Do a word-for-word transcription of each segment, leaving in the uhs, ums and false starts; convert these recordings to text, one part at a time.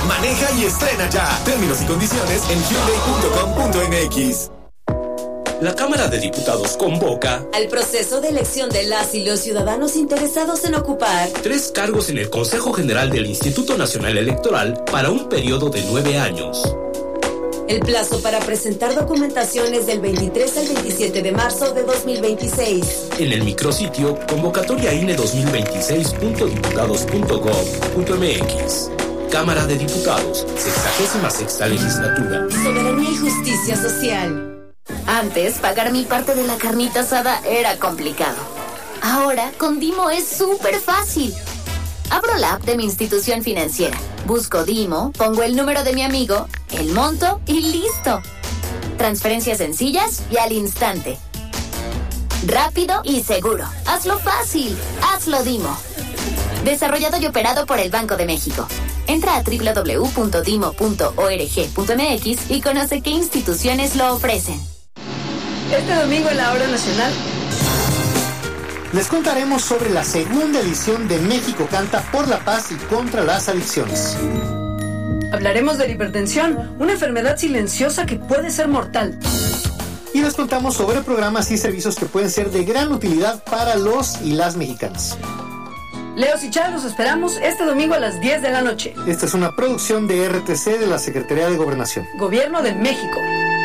Maneja y estrena ya. Términos y condiciones en hyundai punto com punto m x. La Cámara de Diputados convoca al proceso de elección de las y los ciudadanos interesados en ocupar tres cargos en el Consejo General del Instituto Nacional Electoral para un periodo de nueve años. El plazo para presentar documentación es del veintitrés al veintisiete de marzo de dos mil veintiséis. En el micrositio convocatoria I N E dos mil veintiséis punto diputados punto gov punto m x. Cámara de Diputados, sexagésima sexta legislatura. Soberanía y justicia social. Antes, pagar mi parte de la carnita asada era complicado. Ahora, con Dimo es súper fácil. Abro la app de mi institución financiera, busco Dimo, pongo el número de mi amigo, el monto y listo. Transferencias sencillas y al instante. Rápido y seguro. Hazlo fácil. Hazlo Dimo. Desarrollado y operado por el Banco de México. Entra a doble u doble u doble u punto dimo punto org punto m x y conoce qué instituciones lo ofrecen. Este domingo en la Hora Nacional les contaremos sobre la segunda edición de México Canta por la Paz y contra las adicciones. Hablaremos de la hipertensión, una enfermedad silenciosa que puede ser mortal. Y les contamos sobre programas y servicios que pueden ser de gran utilidad para los y las mexicanas. Leos y Chad, los esperamos este domingo a las diez de la noche. Esta es una producción de R T C de la Secretaría de Gobernación. Gobierno de México.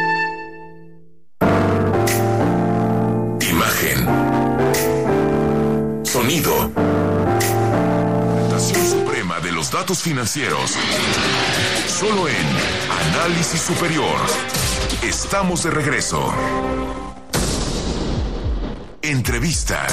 Imagen. Sonido. Presentación suprema de los datos financieros. Solo en Análisis Superior. Estamos de regreso. Entrevista.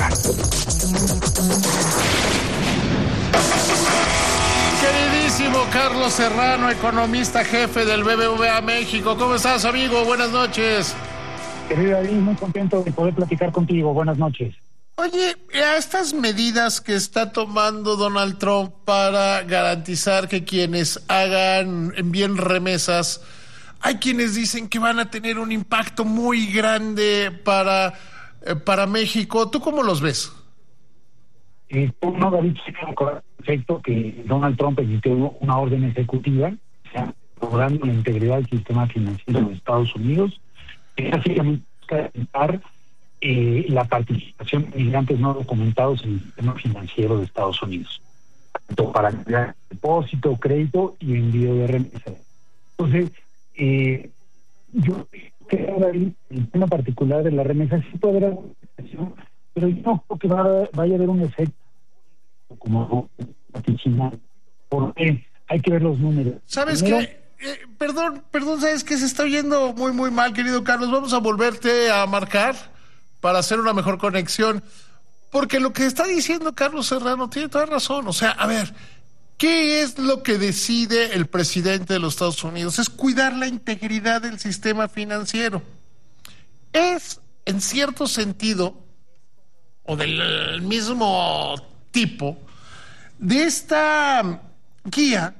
Queridísimo Carlos Serrano, economista jefe del B B V A México. ¿Cómo estás, amigo? Buenas noches. Querido David, muy contento de poder platicar contigo. Buenas noches. Oye, a estas medidas que está tomando Donald Trump para garantizar que quienes hagan, envíen remesas, hay quienes dicen que van a tener un impacto muy grande para, eh, para México. ¿Tú cómo los ves? Eh, no, David, sí que perfecto que Donald Trump emitió una orden ejecutiva, o sea, logrando la integridad del sistema financiero de Estados Unidos, que básicamente busca evitar eh, la participación de migrantes no documentados en el sistema financiero de Estados Unidos, tanto para crear depósito, crédito y envío de remesas. Entonces, eh, yo creo, David, el tema particular de la remesa sí puede haber alguna excepción, pero yo no creo que va a, vaya a haber un efecto como oficina, porque hay que ver los números. ¿Sabes Primero, qué? Eh, perdón, perdón, ¿sabes qué? Se está oyendo muy, muy mal, querido Carlos. Vamos a volverte a marcar para hacer una mejor conexión, porque lo que está diciendo Carlos Serrano tiene toda razón. O sea, a ver, ¿qué es lo que decide el presidente de los Estados Unidos? Es cuidar la integridad del sistema financiero. Es, en cierto sentido, o del mismo tipo, de esta guía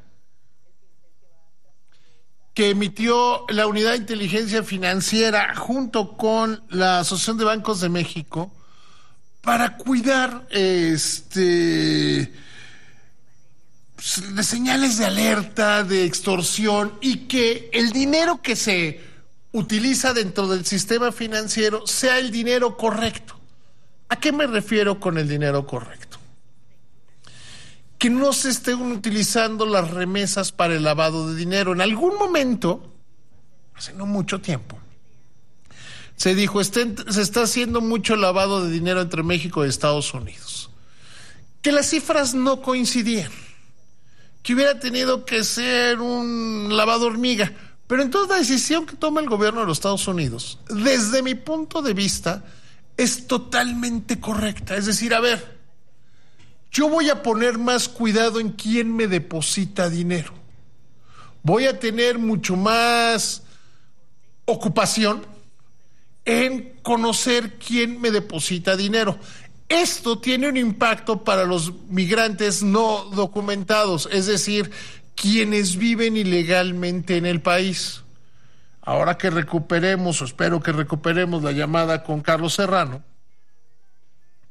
que emitió la Unidad de Inteligencia Financiera junto con la Asociación de Bancos de México para cuidar este de señales de alerta, de extorsión, y que el dinero que se utiliza dentro del sistema financiero sea el dinero correcto. ¿A qué me refiero con el dinero correcto? Que no se estén utilizando las remesas para el lavado de dinero. En algún momento, hace no mucho tiempo, se dijo, estén, se está haciendo mucho lavado de dinero entre México y Estados Unidos. Que las cifras no coincidían. Que hubiera tenido que ser un lavado hormiga. Pero entonces la decisión que toma el gobierno de los Estados Unidos, desde mi punto de vista, es totalmente correcta. Es decir, a ver, yo voy a poner más cuidado en quién me deposita dinero. Voy a tener mucho más ocupación en conocer quién me deposita dinero. Esto tiene un impacto para los migrantes no documentados, es decir, quienes viven ilegalmente en el país. Ahora que recuperemos, o espero que recuperemos la llamada con Carlos Serrano,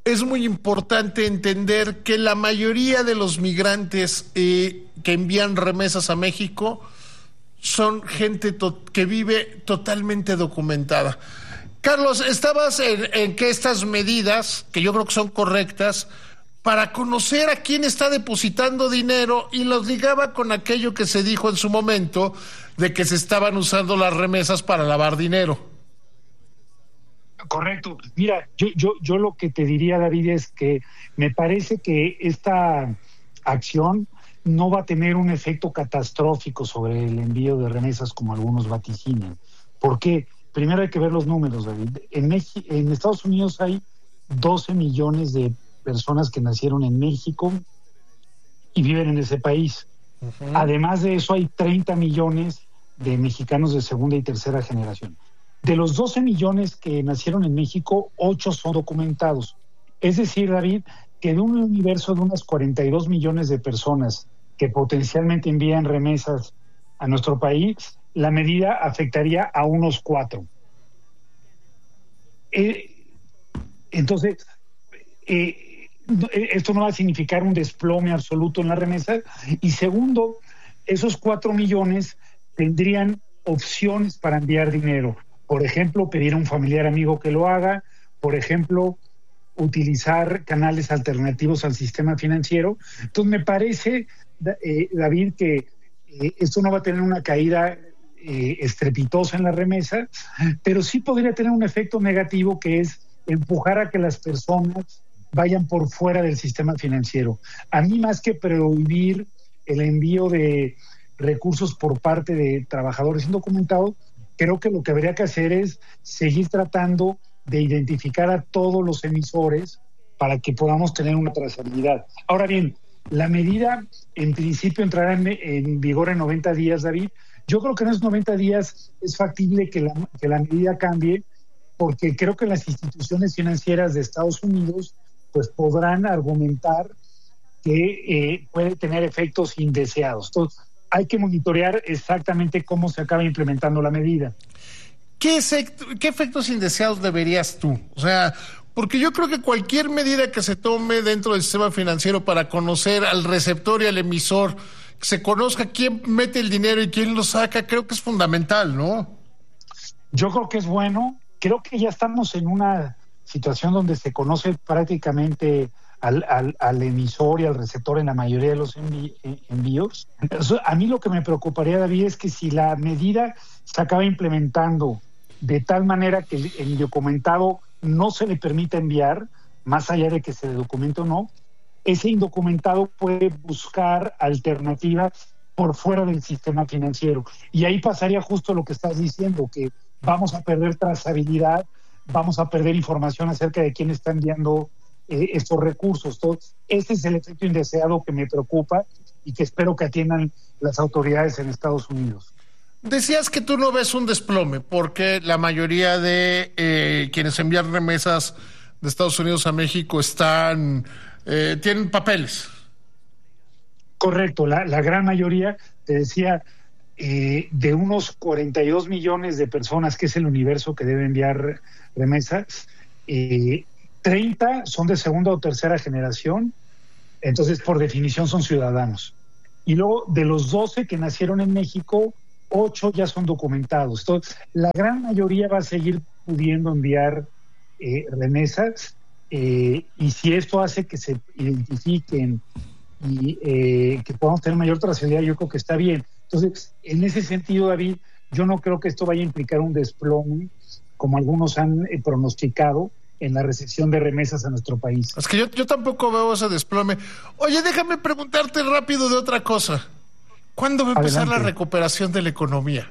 es muy importante entender que la mayoría de los migrantes eh, que envían remesas a México son gente to- que vive totalmente documentada. Carlos, estabas en, en que estas medidas, que yo creo que son correctas, para conocer a quién está depositando dinero, y los ligaba con aquello que se dijo en su momento de que se estaban usando las remesas para lavar dinero. Correcto. Mira, yo, yo, yo lo que te diría, David, es que me parece que esta acción no va a tener un efecto catastrófico sobre el envío de remesas como algunos vaticinan. ¿Por qué? Primero hay que ver los números, David. En, Mex- en Estados Unidos hay doce millones de personas que nacieron en México y viven en ese país. Uh-huh. Además de eso, hay treinta millones de mexicanos de segunda y tercera generación. De los doce millones que nacieron en México, ocho son documentados. Es decir, David, que de un universo de unas cuarenta y dos millones de personas que potencialmente envían remesas a nuestro país, la medida afectaría a unos cuatro. Eh, entonces, eh, esto no va a significar un desplome absoluto en la remesa. Y segundo, esos cuatro millones tendrían opciones para enviar dinero. Por ejemplo, pedir a un familiar amigo que lo haga. Por ejemplo, utilizar canales alternativos al sistema financiero. Entonces, me parece, eh, David, que eh, esto no va a tener una caída eh, estrepitosa en la remesa, pero sí podría tener un efecto negativo, que es empujar a que las personas vayan por fuera del sistema financiero. A mí, más que prohibir el envío de recursos por parte de trabajadores indocumentados, creo que lo que habría que hacer es seguir tratando de identificar a todos los emisores para que podamos tener una trazabilidad. Ahora bien, la medida en principio entrará en, en vigor en noventa días, David. Yo creo que en esos noventa días es factible que la, que la medida cambie, porque creo que las instituciones financieras de Estados Unidos pues podrán argumentar que eh, puede tener efectos indeseados. Entonces, hay que monitorear exactamente cómo se acaba implementando la medida. ¿Qué, efecto, ¿Qué efectos indeseados deberías tú? O sea, porque yo creo que cualquier medida que se tome dentro del sistema financiero para conocer al receptor y al emisor, que se conozca quién mete el dinero y quién lo saca, creo que es fundamental, ¿no? Yo creo que es bueno. Creo que ya estamos en una situación donde se conoce prácticamente al, al, al emisor y al receptor en la mayoría de los envi- envíos. Entonces, a mí lo que me preocuparía, David, es que si la medida se acaba implementando de tal manera que el, el indocumentado no se le permita enviar, más allá de que se le documente o no, ese indocumentado puede buscar alternativas por fuera del sistema financiero. Y ahí pasaría justo lo que estás diciendo, que vamos a perder trazabilidad, vamos a perder información acerca de quién está enviando eh, estos recursos. Entonces, ese es el efecto indeseado que me preocupa y que espero que atiendan las autoridades en Estados Unidos. Decías que tú no ves un desplome, porque la mayoría de eh, quienes envían remesas de Estados Unidos a México están eh, tienen papeles. Correcto, la, la gran mayoría, te decía, eh, de unos cuarenta y dos millones de personas, que es el universo que debe enviar remesas, eh, treinta son de segunda o tercera generación, entonces por definición son ciudadanos. Y luego de los doce que nacieron en México, ocho ya son documentados. Entonces, la gran mayoría va a seguir pudiendo enviar eh, remesas, eh, y si esto hace que se identifiquen y eh, que podamos tener mayor trazabilidad, yo creo que está bien. Entonces, en ese sentido, David, yo no creo que esto vaya a implicar un desplome, como algunos han eh, pronosticado, en la recepción de remesas a nuestro país. Es que yo, yo tampoco veo ese desplome. Oye, déjame preguntarte rápido de otra cosa. ¿Cuándo va a empezar Adelante. la recuperación de la economía?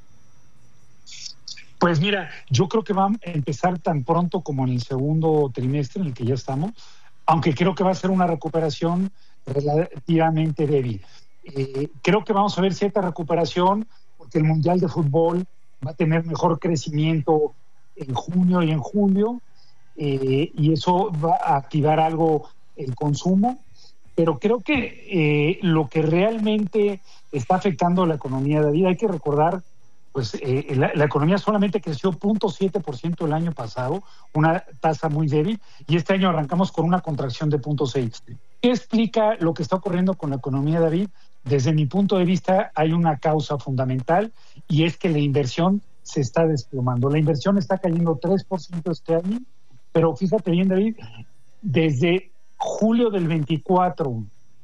Pues mira, yo creo que va a empezar tan pronto como en el segundo trimestre en el que ya estamos, aunque creo que va a ser una recuperación relativamente débil. Eh, creo que vamos a ver cierta recuperación porque el Mundial de Fútbol va a tener mejor crecimiento en junio y en julio, eh, y eso va a activar algo el consumo, pero creo que eh, lo que realmente está afectando a la economía, David, hay que recordar pues eh, la, la economía solamente creció cero punto siete por ciento el año pasado, una tasa muy débil, y este año arrancamos con una contracción de cero punto seis por ciento. ¿Qué explica lo que está ocurriendo con la economía, David? Desde mi punto de vista hay una causa fundamental, y es que la inversión se está desplomando. La inversión está cayendo tres por ciento este año, pero fíjate bien, David, desde julio del veinticuatro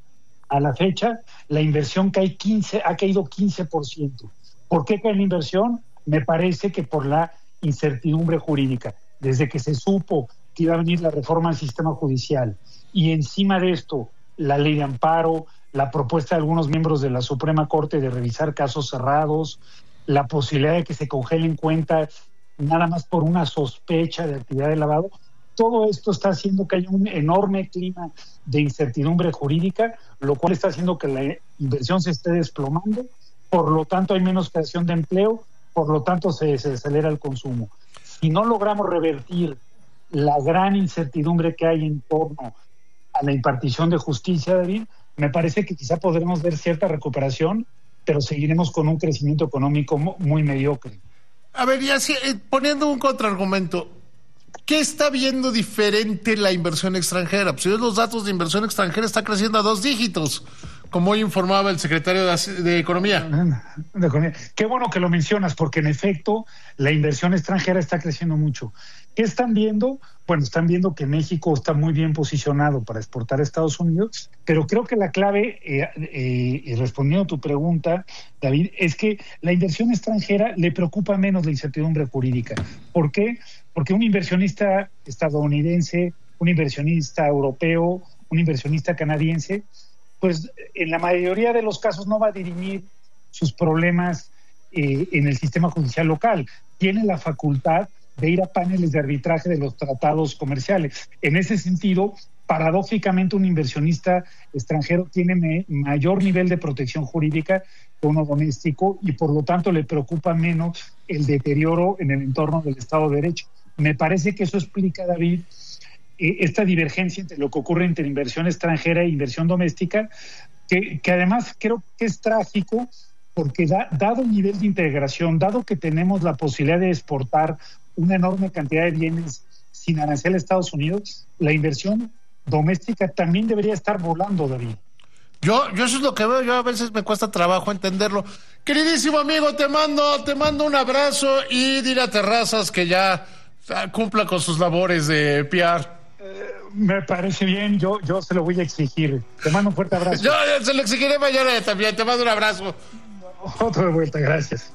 a la fecha, la inversión cae quince, ha caído quince por ciento. ¿Por qué cae la inversión? Me parece que por la incertidumbre jurídica. Desde que se supo que iba a venir la reforma al sistema judicial y encima de esto la ley de amparo, la propuesta de algunos miembros de la Suprema Corte de revisar casos cerrados, la posibilidad de que se congelen cuentas nada más por una sospecha de actividad de lavado, todo esto está haciendo que haya un enorme clima de incertidumbre jurídica, lo cual está haciendo que la inversión se esté desplomando. Por lo tanto, hay menos creación de empleo, por lo tanto, se, se acelera el consumo. Si no logramos revertir la gran incertidumbre que hay en torno a la impartición de justicia, David, me parece que quizá podremos ver cierta recuperación, pero seguiremos con un crecimiento económico muy mediocre. A ver, ya si, eh, poniendo un contraargumento, ¿qué está viendo diferente la inversión extranjera? Pues si ves los datos de inversión extranjera, está creciendo a dos dígitos, como hoy informaba el secretario de, de Economía. De Economía. Qué bueno que lo mencionas, porque en efecto la inversión extranjera está creciendo mucho. ¿Qué están viendo? Bueno, están viendo que México está muy bien posicionado para exportar a Estados Unidos, pero creo que la clave, eh, eh, respondiendo a tu pregunta, David, es que la inversión extranjera le preocupa menos la incertidumbre jurídica. ¿Por qué? Porque un inversionista estadounidense, un inversionista europeo, un inversionista canadiense, pues en la mayoría de los casos no va a dirimir sus problemas eh, en el sistema judicial local. Tiene la facultad de ir a paneles de arbitraje de los tratados comerciales. En ese sentido, paradójicamente, un inversionista extranjero tiene me, mayor nivel de protección jurídica que uno doméstico y por lo tanto le preocupa menos el deterioro en el entorno del Estado de Derecho. Me parece que eso explica, David, eh, esta divergencia entre lo que ocurre entre inversión extranjera e inversión doméstica, que, que además creo que es trágico porque da, dado el nivel de integración, dado que tenemos la posibilidad de exportar una enorme cantidad de bienes sin arancel a Estados Unidos, la inversión doméstica también debería estar volando, David. Yo, yo eso es lo que veo, yo a veces me cuesta trabajo entenderlo. Queridísimo amigo, te mando, te mando un abrazo y dile a Terrazas que ya cumpla con sus labores de P R. Eh, me parece bien, yo, yo se lo voy a exigir. Te mando un fuerte abrazo. Yo se lo exigiré mañana también, te mando un abrazo. Otro de vuelta, gracias.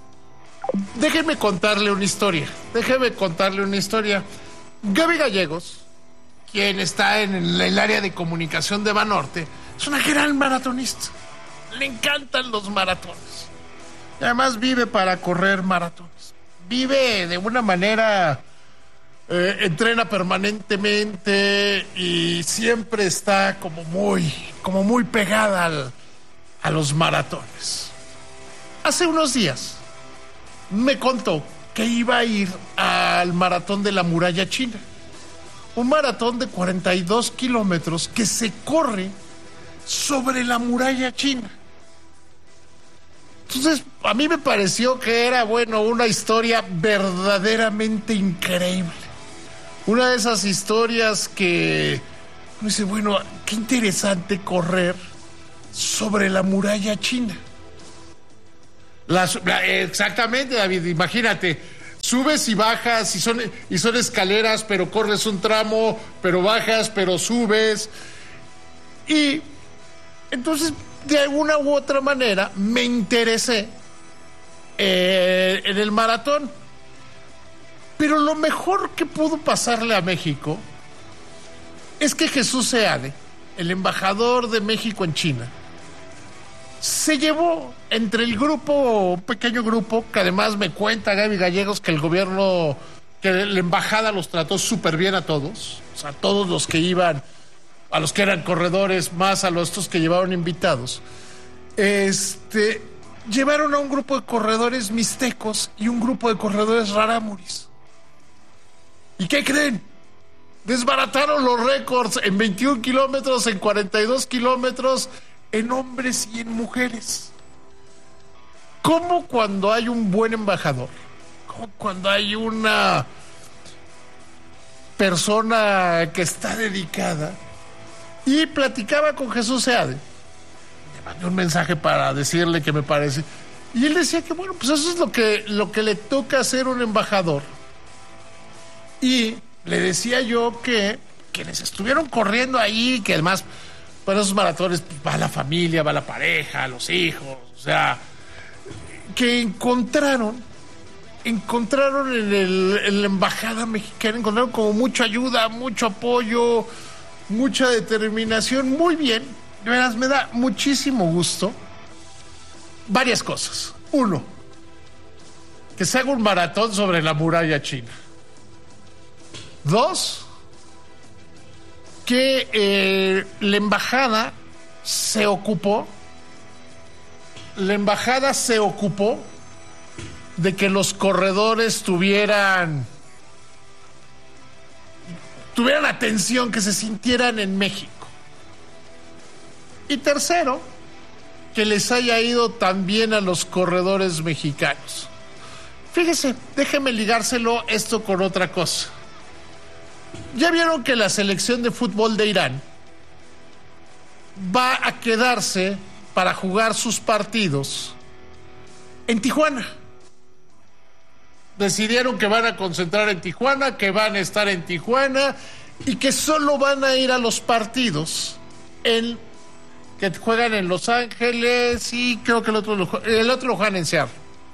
Déjeme contarle una historia, déjeme contarle una historia. Gaby Gallegos, quien está en el, el área de comunicación de Banorte, es una gran maratonista. Le encantan los maratones. Y además vive para correr maratones. Vive de una manera, eh, entrena permanentemente y siempre está como muy, como muy pegada al, a los maratones. Hace unos días me contó que iba a ir al maratón de la Muralla China. Un maratón de cuarenta y dos kilómetros que se corre sobre la Muralla China. Entonces, a mí me pareció que era, bueno, una historia verdaderamente increíble. Una de esas historias que uno dice, bueno, qué interesante correr sobre la Muralla China. La, la, exactamente, David, imagínate, subes y bajas y son, y son escaleras, pero corres un tramo, pero bajas, pero subes. Y entonces, de alguna u otra manera, me interesé eh, en el maratón. Pero lo mejor que pudo pasarle a México es que Jesús Seade, el embajador de México en China, se llevó entre el grupo, un pequeño grupo, que además me cuenta Gaby Gallegos que el gobierno, que la embajada los trató súper bien a todos, o sea, todos los que iban, a los que eran corredores, más a los estos que llevaron invitados, este, llevaron a un grupo de corredores mixtecos y un grupo de corredores rarámuris. ¿Y qué creen? Desbarataron los récords en veintiún kilómetros, en cuarenta y dos kilómetros, en hombres y en mujeres. como cuando hay un buen embajador, como cuando hay una persona que está dedicada, y platicaba con Jesús Seade, le mandé un mensaje para decirle que me parece, y él decía que bueno, pues eso es lo que, lo que le toca hacer un embajador. Y le decía yo que quienes estuvieron corriendo ahí, que además para esos maratones pues, va la familia, va la pareja, los hijos, o sea, que encontraron, encontraron en, el, en la embajada mexicana, encontraron como mucha ayuda, mucho apoyo, mucha determinación, muy bien, de veras me da muchísimo gusto. Varias cosas. Uno, que se haga un maratón sobre la muralla china. Dos, que eh, la embajada se ocupó, la embajada se ocupó de que los corredores tuvieran, tuvieran atención, que se sintieran en México. Y tercero, que les haya ido tan bien a los corredores mexicanos. Fíjese, déjeme ligárselo esto con otra cosa. Ya vieron que la selección de fútbol de Irán va a quedarse para jugar sus partidos en Tijuana. Decidieron que van a concentrar en Tijuana, que van a estar en Tijuana y que solo van a ir a los partidos en, que juegan en Los Ángeles y creo que el otro lo, el otro lo juegan en Seattle.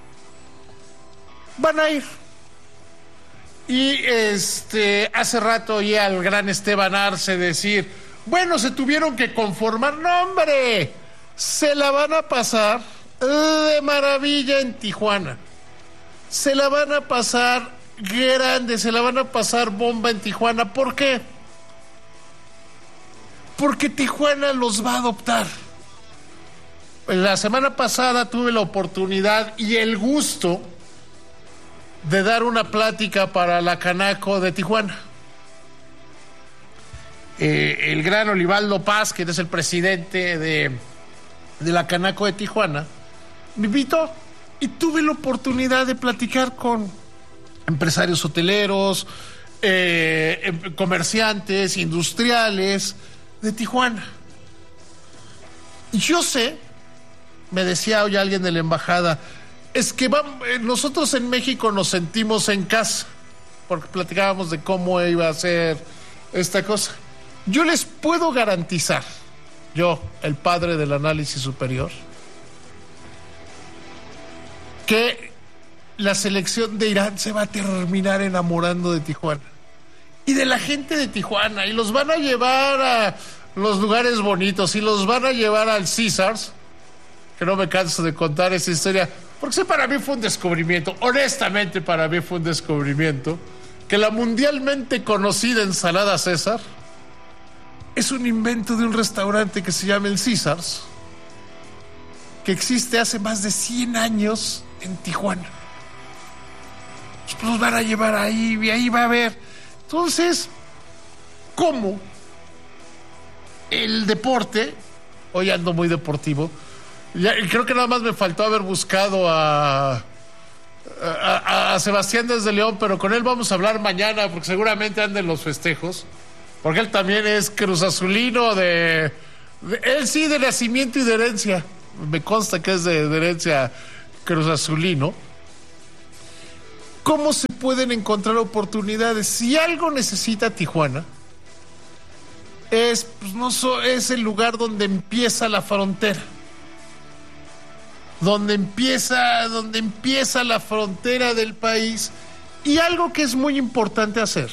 Van a ir. Y este hace rato oí al gran Esteban Arce decir, bueno, se tuvieron que conformar. No, hombre, se la van a pasar de maravilla en Tijuana. Se la van a pasar grande, se la van a pasar bomba en Tijuana. ¿Por qué? Porque Tijuana los va a adoptar. La semana pasada tuve la oportunidad y el gusto de dar una plática para la Canaco de Tijuana. Eh, el gran Olivaldo Paz, que es el presidente de, de la Canaco de Tijuana, me invitó y tuve la oportunidad de platicar con empresarios hoteleros, eh, comerciantes, industriales de Tijuana. Y yo sé, me decía hoy alguien de la embajada, es que vamos, nosotros en México nos sentimos en casa, porque platicábamos de cómo iba a ser esta cosa. Yo les puedo garantizar, yo, el padre del análisis superior, que la selección de Irán se va a terminar enamorando de Tijuana y de la gente de Tijuana, y los van a llevar a los lugares bonitos y los van a llevar al Caesars, que no me canso de contar esa historia, porque sí, para mí fue un descubrimiento, honestamente para mí fue un descubrimiento, que la mundialmente conocida ensalada César es un invento de un restaurante que se llama el Caesars, que existe hace más de cien años en Tijuana. Pues los van a llevar ahí y ahí va a haber. Entonces, ¿cómo el deporte? Hoy ando muy deportivo. Ya, creo que nada más me faltó haber buscado a, a, a Sebastián desde León, pero con él vamos a hablar mañana, porque seguramente anden los festejos, porque él también es cruzazulino de, de él sí de nacimiento y de herencia, me consta que es de, de herencia cruzazulino. ¿Cómo se pueden encontrar oportunidades? Si algo necesita Tijuana, es, pues no so, es el lugar donde empieza la frontera. Donde empieza, donde empieza la frontera del país. Y algo que es muy importante hacer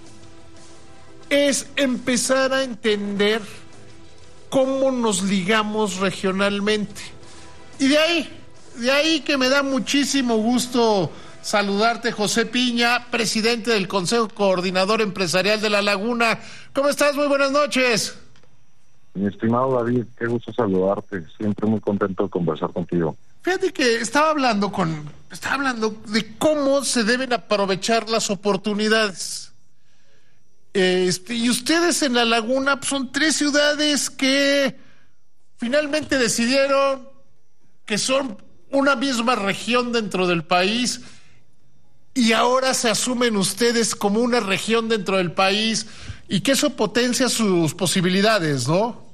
es empezar a entender cómo nos ligamos regionalmente. Y de ahí, de ahí que me da muchísimo gusto saludarte, José Piña, presidente del Consejo Coordinador Empresarial de La Laguna. ¿Cómo estás? Muy buenas noches. Mi estimado David, qué gusto saludarte. Siempre muy contento de conversar contigo. Fíjate que estaba hablando con, estaba hablando de cómo se deben aprovechar las oportunidades. Este, y ustedes en La Laguna pues, son tres ciudades que finalmente decidieron que son una misma región dentro del país y ahora se asumen ustedes como una región dentro del país y que eso potencia sus posibilidades, ¿no?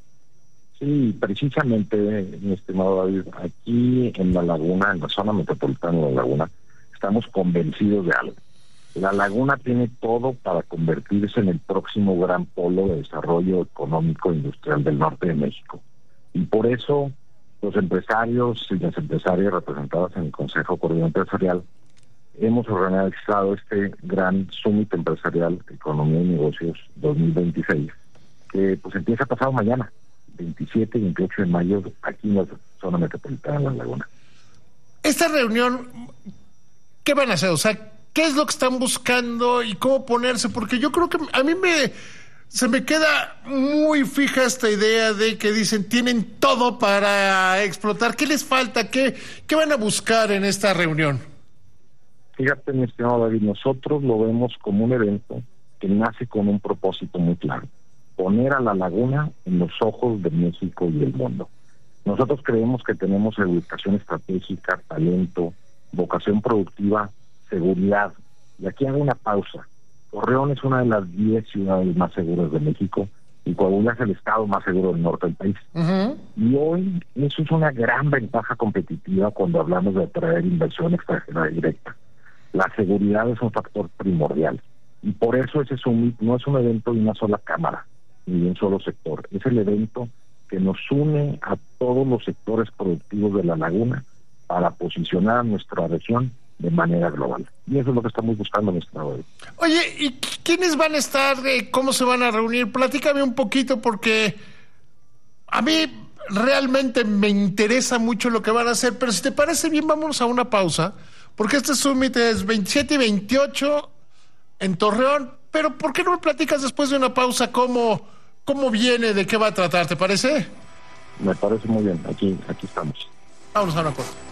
Sí, precisamente, mi estimado David, aquí en La Laguna, en la zona metropolitana de La Laguna, estamos convencidos de algo. La Laguna tiene todo para convertirse en el próximo gran polo de desarrollo económico e industrial del norte de México. Y por eso los empresarios y las empresarias representadas en el Consejo Coordinador Empresarial hemos organizado este gran Summit Empresarial Economía y Negocios dos mil veintiséis, que pues empieza pasado mañana, veintisiete y veintiocho de mayo, aquí en la zona metropolitana de La Laguna. Esta reunión, ¿qué van a hacer? O sea, ¿qué es lo que están buscando y cómo ponerse? Porque yo creo que a mí me se me queda muy fija esta idea de que dicen tienen todo para explotar. ¿Qué les falta? ¿Qué, qué van a buscar en esta reunión? Fíjate, mi estimado David, nosotros lo vemos como un evento que nace con un propósito muy claro: poner a La Laguna en los ojos de México y el mundo. Nosotros creemos que tenemos educación estratégica, talento, vocación productiva, seguridad. Y aquí hago una pausa. Torreón es una de las diez ciudades más seguras de México y Coahuila es el estado más seguro del norte del país. Uh-huh. Y hoy eso es una gran ventaja competitiva cuando hablamos de atraer inversión extranjera directa. La seguridad es un factor primordial. Y por eso ese summit no es un evento de una sola cámara ni de un solo sector. Es el evento que nos une a todos los sectores productivos de La Laguna para posicionar a nuestra región de manera global. Y eso es lo que estamos buscando en nuestra web. Oye, ¿y quiénes van a estar? Eh, ¿Cómo se van a reunir? Platícame un poquito, porque a mí realmente me interesa mucho lo que van a hacer, pero si te parece bien, vámonos a una pausa, porque este summit es veintisiete y veintiocho en Torreón, pero ¿por qué no me platicas después de una pausa cómo, cómo viene, de qué va a tratar? ¿Te parece? Me parece muy bien, aquí, aquí estamos. Vámonos a una pausa.